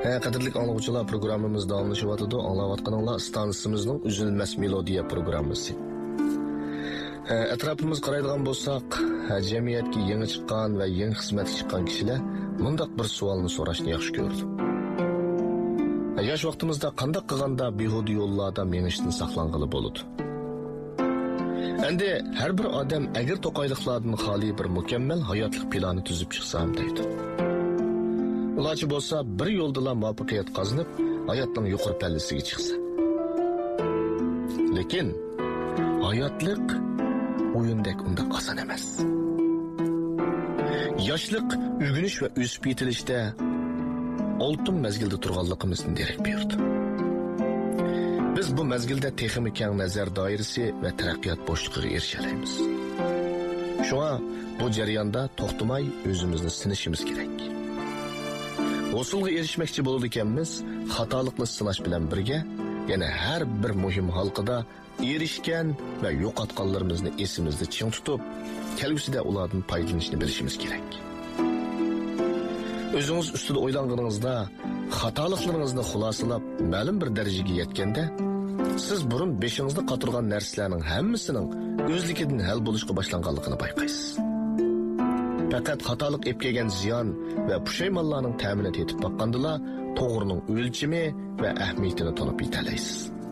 Qadrlik anlıqçılar programımız davamlaşıvatıdı. Anlavatqanınlar stansimizning Üzülmez Melodiya programmasi. Etrafımız qaraydigan bo'lsak, jamiyatga yangi chiqqan va yangi xizmatga chiqqan kishilar mundaq bir savolni so'rashni yaxshi ko'rdi. Yosh vaqtimizda qanday qilganda behuda yo'llarda menishdan saqlanqili bo'ladi? Endi har bir odam agar to'qayliqlardan xoli bir mukammal hayotlik plani tuzib chiqsam deydi. Ularchi bo'lsa bir yo'ldala muvaffaqiyat qozonib, hayotning yuqori pallasiga chiqsa. Lekin hayotlik o'yindek unda oson emas. Yoshlik o'rganish va o'sib yetilishda oltin mezgilda turganligimizni derak berdi. Biz bu mezgilda texnik keng nazar doirasi va taraqqiyot bo'shlig'iga erisha olamiz. Shunga bu jarayonda to'xtamay o'zimizni sinishimiz kerak. Usulga erishmoqchi bo'ladiganmiz, xatolikni sinash bilan birga, yana har bir muhim halqada erishgan va yo'qotganlarimizni esimizda ching tutib, kelgusida ulardan foydalanishni bilishimiz kerak. O'zingiz ustida o'ylanganingizda, xatoliklaringizni xulosalab, ma'lum bir darajaga yetganda, siz burun beshingizda qotirgan narsalarning hammasining o'zligidan hal bo'lishga boshlanganligini bayqaysiz. Faqat xatolik ep kelgan ziyon va pushaymonlarning ta'minini yetib baqqandila, to'g'rining o'lchimi va ahamiyatini tanib yetalaysiz.